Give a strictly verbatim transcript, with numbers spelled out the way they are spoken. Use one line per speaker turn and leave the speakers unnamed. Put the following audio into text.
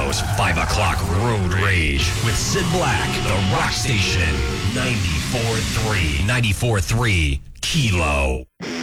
Kilo's five o'clock Road Rage with Sid Black, the Rock Station, ninety-four point three, ninety-four point three, Kilo.